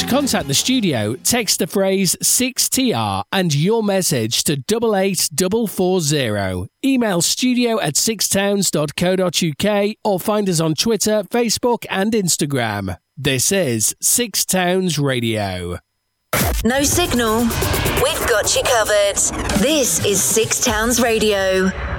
contact the studio, text the phrase 6TR and your message to 88440. Email studio@sixtowns.co.uk or find us on Twitter, Facebook and Instagram. This is Six Towns Radio. No signal? We've got you covered. This is Six Towns Radio.